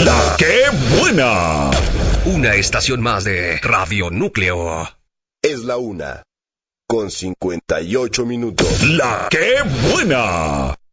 La que buena. Una estación más de Radio Núcleo. Es la 1:58 minutos. La que buena.